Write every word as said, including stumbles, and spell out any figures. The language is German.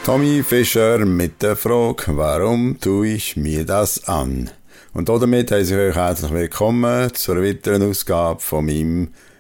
Tommy Fischer mit der Frage, warum tue ich mir das an? Und damit heiße ich euch herzlich willkommen zu einer weiteren Ausgabe von meinem